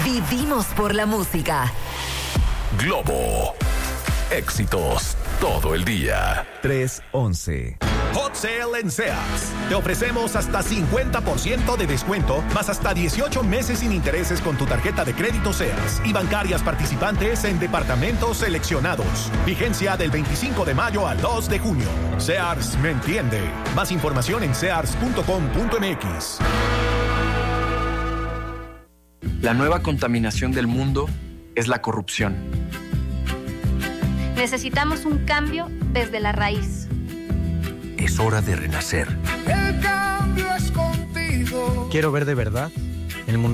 Vivimos por la música. Globo. Éxitos todo el día. 311. Hot Sale en Sears. Te ofrecemos hasta 50% de descuento, más hasta 18 meses sin intereses con tu tarjeta de crédito Sears y bancarias participantes en departamentos seleccionados. Vigencia del 25 de mayo al 2 de junio. Sears me entiende. Más información en sears.com.mx. La nueva contaminación del mundo es la corrupción. Necesitamos un cambio desde la raíz. Es hora de renacer. El cambio es contigo. Quiero ver de verdad el mundo